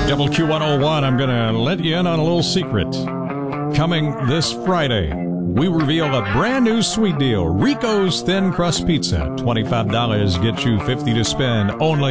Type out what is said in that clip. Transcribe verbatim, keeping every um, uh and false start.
Double Q one oh one, I'm going to let you in on a little secret. Coming this Friday, we reveal a brand new sweet deal. Rico's Thin Crust Pizza. twenty-five dollars gets you fifty to spend only